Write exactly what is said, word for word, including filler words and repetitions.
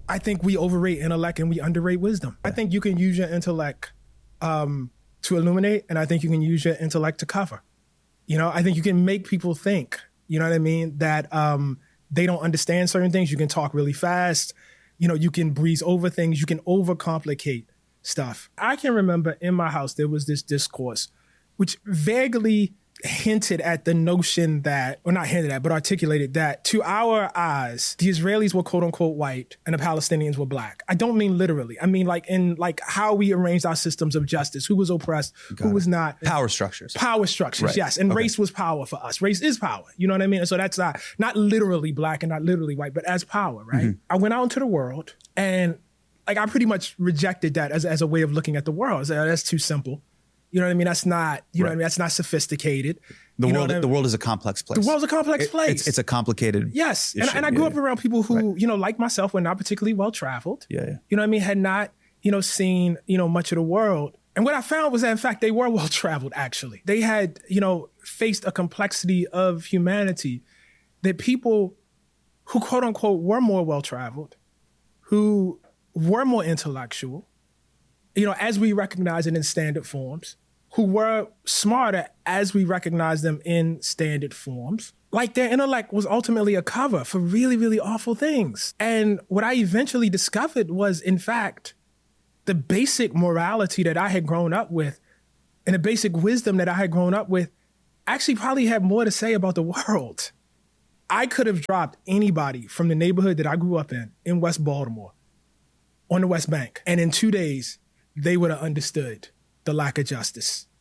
I think we overrate intellect and we underrate wisdom. I think you can use your intellect um, to illuminate, and I think you can use your intellect to cover. You know, I think you can make people think, you know what I mean, that um, they don't understand certain things. You can talk really fast. You know, you can breeze over things. You can overcomplicate stuff. I can remember in my house, there was this discourse which vaguely hinted at the notion that, or not hinted at, but articulated that to our eyes, the Israelis were quote unquote white and the Palestinians were black. I don't mean literally. I mean like in like how we arranged our systems of justice, who was oppressed, Got who it. was not. Power structures. Power structures, Right. yes. And Okay. race was power for us. Race is power. You know what I mean? And so that's not, not literally black and not literally white, but as power, right? Mm-hmm. I went out into the world and like I pretty much rejected that as, as a way of looking at the world. I said, oh, that's too simple. You know what I mean? That's not, you know Right. what I mean? That's not sophisticated. The You know world, what I the mean? world is a complex place. The world's a complex It- place. It's, it's a complicated. Yes. And, issue. and I grew Yeah, up yeah. around people who, you know, like myself, were not particularly well traveled. Yeah, yeah. You know what I mean? Had not, you know, seen, you know, much of the world. And what I found was that, in fact, they were well traveled, actually. They had, you know, faced a complexity of humanity that people who, quote unquote, were more well traveled, who were more intellectual, you know, as we recognize it in standard forms, who were smarter as we recognize them in standard forms. Like their intellect was ultimately a cover for really, really awful things. And what I eventually discovered was, in fact, the basic morality that I had grown up with and the basic wisdom that I had grown up with actually probably had more to say about the world. I could have dropped anybody from the neighborhood that I grew up in, in West Baltimore, on the West Bank. And in two days, they would have understood the lack of justice.